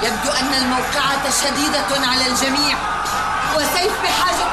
يبدو أن الموقعة شديدة على الجميع، وسيف بحاجة